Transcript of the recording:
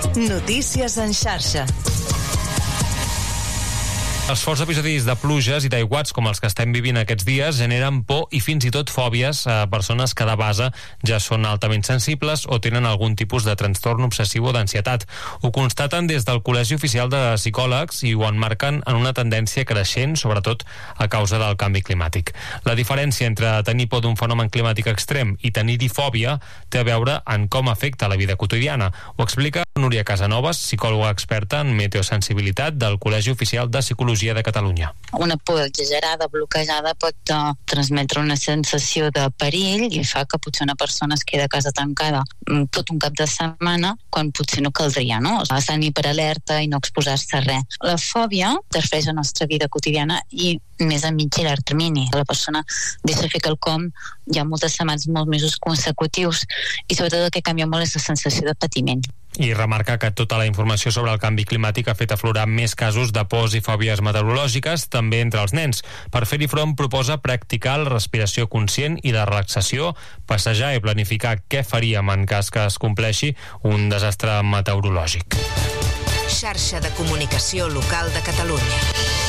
Notícies en xarxa. Els forts episodis de pluges i d'aiguats com els que estem vivint aquests dies generen por i fins i tot fòbies a persones que de base ja són altament sensibles o tenen algun tipus de trastorn obsessiu o d'ansietat. Ho constaten des del Col·legi Oficial de Psicòlegs i ho emmarquen en una tendència creixent, sobretot a causa del canvi climàtic. La diferència entre tenir por d'un fenomen climàtic extrem i tenir-hi fòbia té a veure en com afecta la vida quotidiana. Ho explica Núria Casanovas, psicòloga experta en meteosensibilitat del Col·legi Oficial de Psicologia de Catalunya. Una por exagerada, bloquejada, pot transmetre una sensació de perill i fa que potser una persona es queda a casa tancada tot un cap de setmana quan potser no caldria, no? Estar en hiperalerta i no exposar-se a res. La fòbia interfereix en la nostra vida quotidiana i més a mig i llarg termini. La persona deixa fer quelcom ja moltes setmanes, molts mesos consecutius i sobretot el que canvia molt és la sensació de patiment. I remarca que tota la informació sobre el canvi climàtic ha fet aflorar més casos de pors i fòbies meteorològiques, també entre els nens. Per fer-hi front, proposa practicar la respiració conscient i de relaxació, passejar i planificar què faríem en cas que es compleixi un desastre meteorològic. Xarxa de comunicació local de Catalunya.